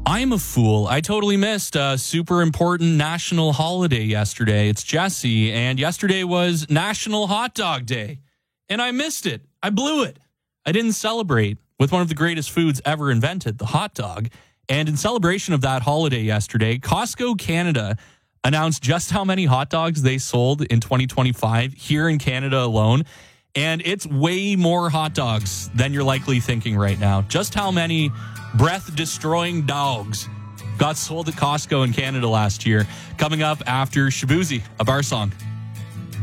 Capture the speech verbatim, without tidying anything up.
I'm a fool. I totally missed a super important national holiday yesterday. It's Jesse, and yesterday was National Hot Dog Day, and I missed it. I blew it. I didn't celebrate with one of the greatest foods ever invented, the hot dog. And in celebration of that holiday yesterday, Costco Canada announced just how many hot dogs they sold in twenty twenty-five here in Canada alone. And it's way more hot dogs than you're likely thinking right now. Just how many breath-destroying dogs got sold at Costco in Canada last year. Coming up after Shabuzi, a bar song.